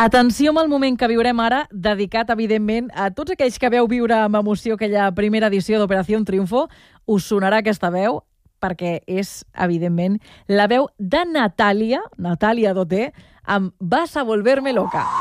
Atenció amb el moment que viurem ara, dedicat, evidentment, a tots aquells que veu viure amb emoció aquella primera edició d'Operació Triunfo. Us sonarà aquesta veu, perquè és, evidentment, la veu de Natàlia Doté, amb Vas a volverme loca.